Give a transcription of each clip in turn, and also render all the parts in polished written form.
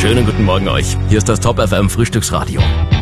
Schönen guten Morgen euch. Hier ist das Top FM Frühstücksradio.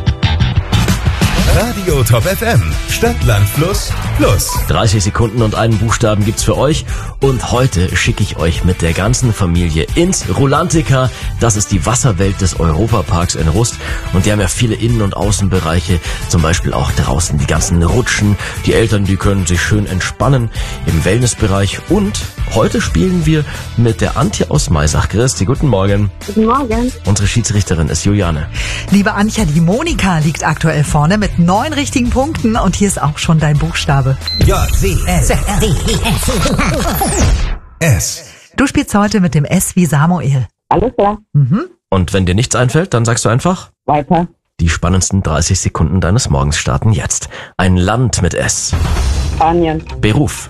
Radio Top FM, Stadt, Land, Fluss, Plus. 30 Sekunden und einen Buchstaben gibt's für euch. Und heute schicke ich euch mit der ganzen Familie ins Rulantica. Das ist die Wasserwelt des Europaparks in Rust. Und die haben ja viele Innen- und Außenbereiche. Zum Beispiel auch draußen die ganzen Rutschen. Die Eltern, die können sich schön entspannen im Wellnessbereich. Und heute spielen wir mit der Antje aus Maisach. Christi, guten Morgen. Guten Morgen. Unsere Schiedsrichterin ist Juliane. Liebe Anja, die Monika liegt aktuell vorne mit 9 richtigen Punkten und hier ist auch schon dein Buchstabe. S. Du spielst heute mit dem S wie Samuel. Alles klar. Und wenn dir nichts einfällt, dann sagst du einfach... Weiter. Die spannendsten 30 Sekunden deines Morgens starten jetzt. Ein Land mit S. Spanien. Beruf.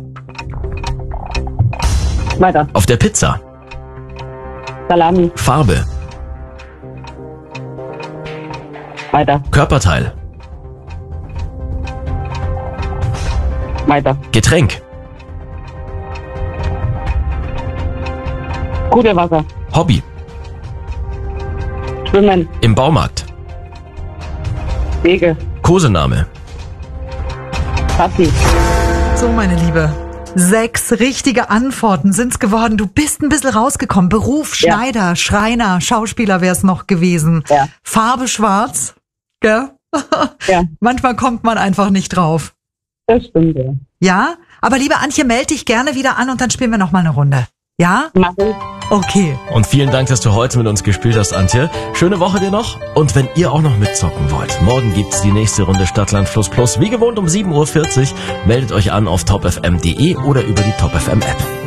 Weiter. Auf der Pizza. Salami. Farbe. Weiter. Körperteil. Weiter. Getränk. Gute Wasser. Hobby. Schwimmen. Im Baumarkt. Wege. Kosename. Taxi. So, meine Liebe. 6 richtige Antworten sind's geworden. Du bist ein bisschen rausgekommen. Beruf, Ja. Schneider, Schreiner, Schauspieler wär's noch gewesen. Ja. Farbe schwarz. Gell? Ja, Manchmal kommt man einfach nicht drauf. das stimmt, ja. Ja? Aber liebe Antje, melde dich gerne wieder an und dann spielen wir noch mal eine Runde. Ja? Mach ich. Okay. Und vielen Dank, dass du heute mit uns gespielt hast, Antje. Schöne Woche dir noch. Und wenn ihr auch noch mitzocken wollt, morgen gibt's die nächste Runde Stadtland Fluss Plus. Wie gewohnt um 7:40 Uhr. Meldet euch an auf topfm.de oder über die Top FM App.